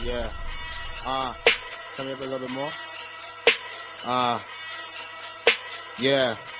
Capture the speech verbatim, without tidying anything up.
Yeah. Uh, tell me a little bit more. Uh, yeah.